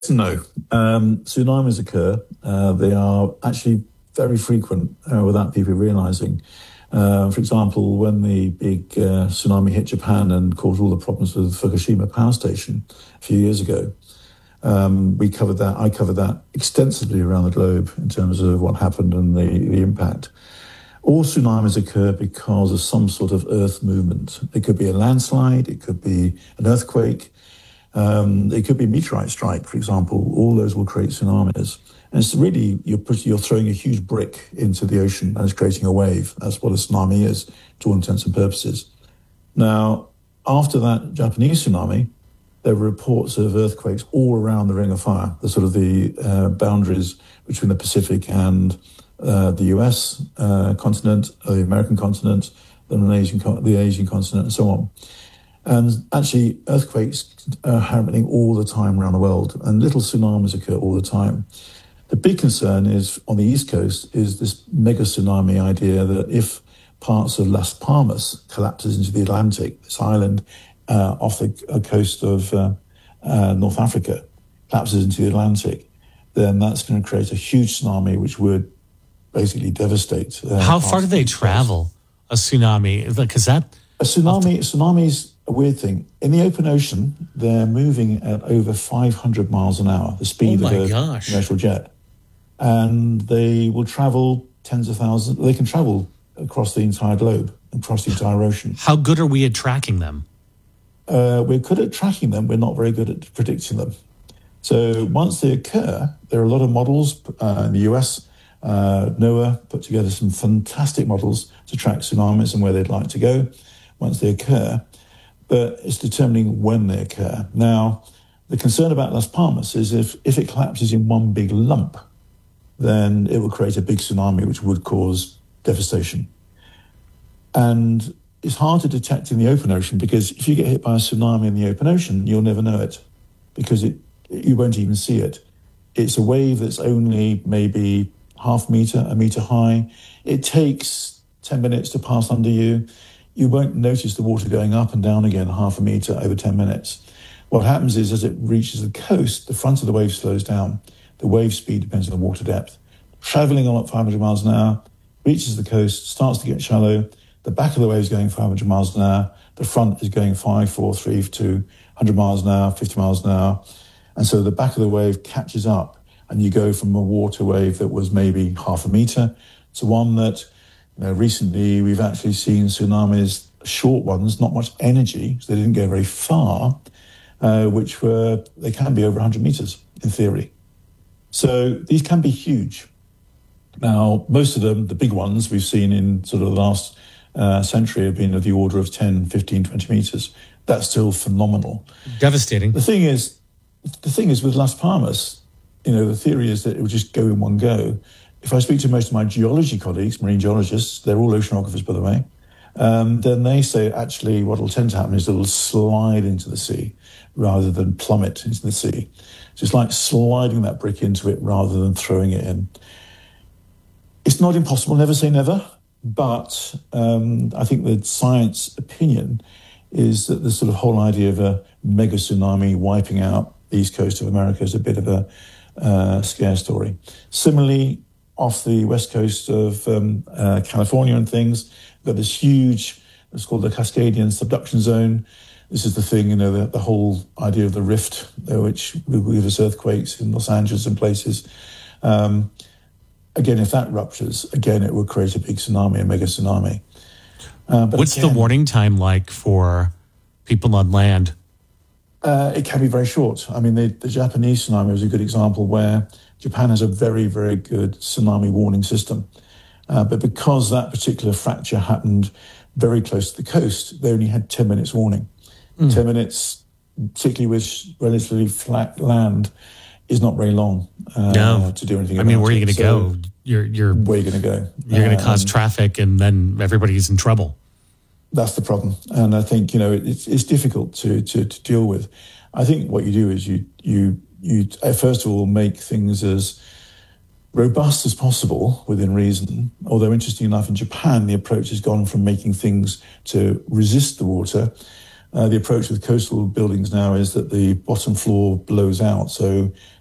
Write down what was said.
No. Tsunamis occur. They are actually very frequent without people realizing. For example, when the big tsunami hit Japan and caused all the problems with Fukushima power station a few years ago, I covered that extensively around the globe in terms of what happened and the impact. All tsunamis occur because of some sort of earth movement. It could be a landslide, it could be an earthquake, it could be a meteorite strike, for example. All those will create tsunamis. And it's really, you're throwing a huge brick into the ocean and it's creating a wave. That's what a tsunami is, to all intents and purposes. Now, after that Japanese tsunami, there were reports of earthquakes all around the Ring of Fire, the sort of the boundaries between the Pacific and the US continent, the American continent, then the Asian continent, and so on. And actually, earthquakes are happening all the time around the world, and little tsunamis occur all the time. The big concern is, on the East Coast, is this mega tsunami idea that if parts of Las Palmas collapses into the Atlantic, this island off the coast of North Africa, collapses into the Atlantic, then that's going to create a huge tsunami which would basically devastate. How far do they travel, a tsunami? Because a tsunami's a weird thing. In the open ocean, they're moving at over 500 miles an hour, the speed of a commercial jet. And they will travel tens of thousands. They can travel across the entire globe, across the entire ocean. How good are we at tracking them? We're good at tracking them. We're not very good at predicting them. So once they occur, there are a lot of models in the US. NOAA put together some fantastic models to track tsunamis and where they'd like to go once they occur. But it's determining when they occur. Now, the concern about Las Palmas is if it collapses in one big lump, then it will create a big tsunami which would cause devastation. And it's hard to detect in the open ocean because if you get hit by a tsunami in the open ocean, you'll never know it because you won't even see it. It's a wave that's only maybe half meter, a meter high. It takes 10 minutes to pass under you. You won't notice the water going up and down again half a meter over 10 minutes. What happens is as it reaches the coast, the front of the wave slows down. The wave speed depends on the water depth. Traveling on at 500 miles an hour, reaches the coast, starts to get shallow. The back of the wave is going 500 miles an hour. The front is going 5, 4, 3, 2, 100 miles an hour, 50 miles an hour. And so the back of the wave catches up and you go from a water wave that was maybe half a meter to one that, recently we've actually seen tsunamis, short ones, not much energy, so they didn't go very far, they can be over 100 meters in theory. So these can be huge. Now, most of them, the big ones we've seen in sort of the last century have been of the order of 10, 15, 20 meters. That's still phenomenal. Devastating. The thing is with Las Palmas, the theory is that it would just go in one go. If I speak to most of my geology colleagues, marine geologists, they're all oceanographers, by the way, then they say actually what will tend to happen is it will slide into the sea rather than plummet into the sea. So it's like sliding that brick into it rather than throwing it in. It's not impossible, never say never, but I think the science opinion is that the sort of whole idea of a mega tsunami wiping out the east coast of America is a bit of a scare story. Similarly, off the west coast of California and things, we've got this huge, it's called the Cascadian subduction zone. This is the thing, the whole idea of the rift, which will give us earthquakes in Los Angeles and places. Again, if that ruptures, again, it will create a big tsunami, a mega tsunami. What's the warning time like for people on land? It can be very short. I mean, the Japanese tsunami was a good example where Japan has a very, very good tsunami warning system. But because that particular fracture happened very close to the coast, they only had 10 minutes warning. 10 minutes, particularly with relatively flat land, is not very long to do anything about it. I mean, where are you going to go? You're where are you going to go? You're going to cause traffic and then everybody's in trouble. That's the problem. And I think, it's difficult to deal with. I think what you do is you first of all make things as robust as possible within reason. Although interesting enough, in Japan, the approach has gone from making things to resist the water the approach with coastal buildings now is that the bottom floor blows out. So